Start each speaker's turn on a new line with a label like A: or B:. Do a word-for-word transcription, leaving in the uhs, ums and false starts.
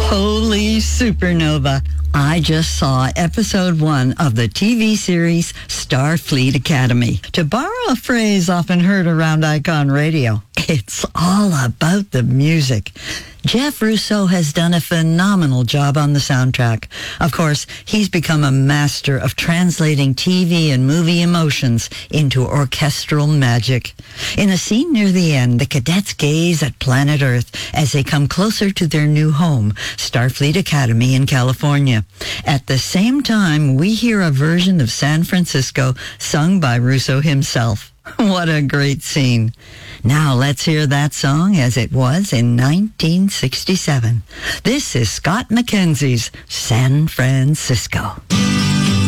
A: Holy supernova. I just saw episode one of the T V series Starfleet Academy. To borrow a phrase often heard around Icon Radio, it's all about the music. Jeff Russo has done a phenomenal job on the soundtrack. Of course, he's become a master of translating T V and movie emotions into orchestral magic. In a scene near the end, the cadets gaze at planet Earth as they come closer to their new home, Starfleet Academy in California. At the same time, we hear a version of San Francisco sung by Russo himself. What a great scene. Now let's hear that song as it was in nineteen sixty-seven. This is Scott McKenzie's San Francisco.